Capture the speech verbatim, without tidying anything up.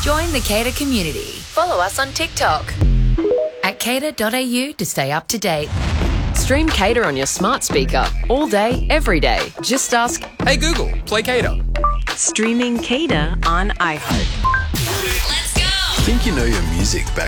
Join the Cater community. Follow us on TikTok at cater dot a u to stay up to date. Stream Cater on your smart speaker all day, every day. Just ask, "Hey Google, play Cater." Streaming Cater on iHeart. Let's go! Think you know your music back